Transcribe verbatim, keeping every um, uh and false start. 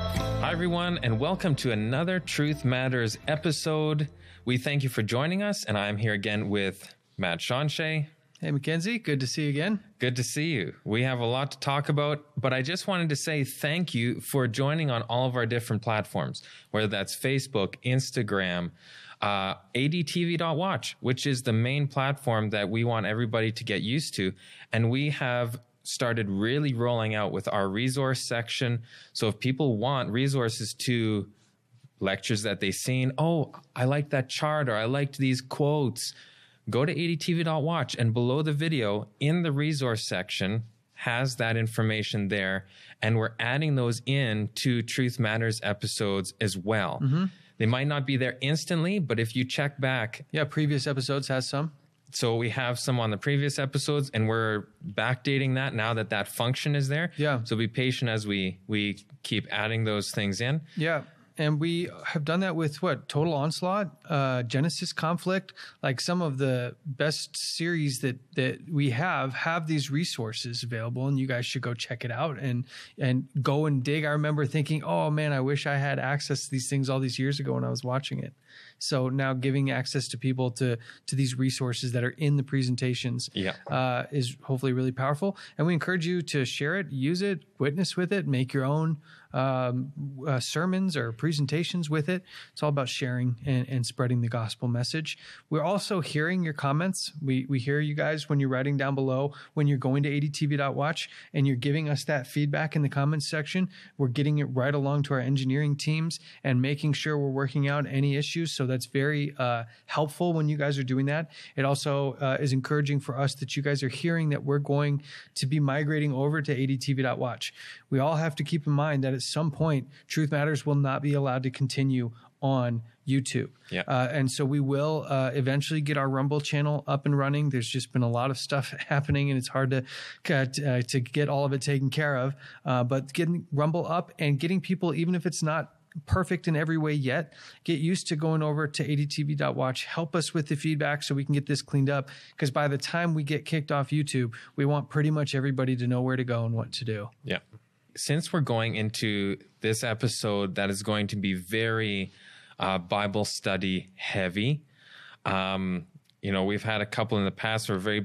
Hi, everyone, and welcome to another Truth Matters episode. We thank you for joining us, and I'm here again with Matt Shonshay. Hey, Mackenzie. Good to see you again. Good to see you. We have a lot to talk about, but I just wanted to say thank you for joining on all of our different platforms, whether that's Facebook, Instagram, uh, A D T V dot watch, which is the main platform that we want everybody to get used to. And we have started really rolling out with our resource section. So if people want resources to lectures that they've seen, oh, I like that chart, or I liked these quotes, go to A D T V dot watch, and below the video in the resource section has that information there. And we're adding those in to Truth Matters episodes as well. Mm-hmm. They might not be there instantly, but if you check back. Yeah, previous episodes has some. So we have some on the previous episodes, and we're backdating that now that that function is there. Yeah. So be patient as we we keep adding those things in. Yeah. And we have done that with what? Total Onslaught, uh, Genesis Conflict, like some of the best series that, that we have, have these resources available, and you guys should go check it out and, and go and dig. I remember thinking, oh man, I wish I had access to these things all these years ago when I was watching it. So now giving access to people to, to these resources that are in the presentations yeah. uh, is hopefully really powerful. And we encourage you to share it, use it, witness with it, make your own um, uh, sermons or presentations with it. It's all about sharing and, and spreading the gospel message. We're also hearing your comments. We we hear you guys when you're writing down below, when you're going to A D T V dot watch and you're giving us that feedback in the comments section. We're getting it right along to our engineering teams and making sure we're working out any issues. So that's very uh, helpful when you guys are doing that. It also uh, is encouraging for us that you guys are hearing that we're going to be migrating over to A D T V dot watch. We all have to keep in mind that at some point, Truth Matters will not be allowed to continue on YouTube. Yeah. Uh, and so we will uh, eventually get our Rumble channel up and running. There's just been a lot of stuff happening, and it's hard to uh, to get all of it taken care of. Uh, but getting Rumble up and getting people, even if it's not perfect in every way yet, get used to going over to A D T V dot watch. Help us with the feedback so we can get this cleaned up, because by the time we get kicked off YouTube, we want pretty much everybody to know where to go and what to do. Yeah. Since we're going into this episode that is going to be very uh, Bible study heavy, um, you know, we've had a couple in the past who are very